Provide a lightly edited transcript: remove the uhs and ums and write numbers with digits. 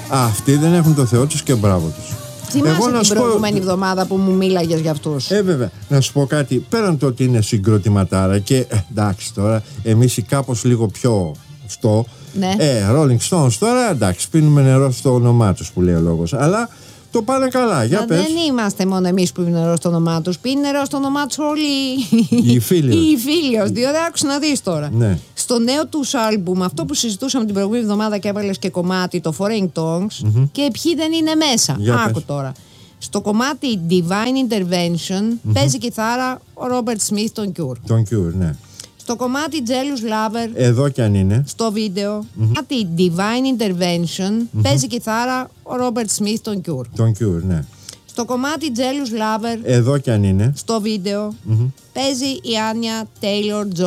Αυτοί δεν έχουν το Θεό τους και μπράβο τους. Θυμάσαι την προηγούμενη εβδομάδα που μου μίλαγες για αυτούς. Βέβαια. Να σου πω κάτι. Πέραν το ότι είναι συγκροτηματάρα και εντάξει τώρα, εμείς κάπως λίγο πιο στο. Ναι. Rolling Stones τώρα, εντάξει, πίνουμε νερό στο όνομά τους που λέει ο λόγος. Αλλά το πάνε καλά. Για πες. Δεν είμαστε μόνο εμείς που πίνουμε νερό στο όνομά τους. Πίνει νερό στο όνομά τους όλοι οι φίλοι. Οι φίλοι, διότι άκουσα να δεις τώρα. Ναι. Στο νέο τους άλμπουμ, αυτό που συζητούσαμε την προηγούμενη εβδομάδα και έβαλες και κομμάτι, το Foreign Tongues, και ποιοι δεν είναι μέσα. Άκου τώρα. Στο κομμάτι Divine Intervention παίζει κιθάρα ο Robert Smith, τον Cure. Τον Cure, ναι. Στο κομμάτι Jealous Lover, εδώ κι αν είναι, στο βίντεο, κομμάτι Divine Intervention παίζει κιθάρα ο Robert Smith, τον Cure. Τον Cure, ναι. Στο κομμάτι Jealous Lover, εδώ κι αν είναι, στο βίντεο, παίζει η Άνια Taylor-Joy.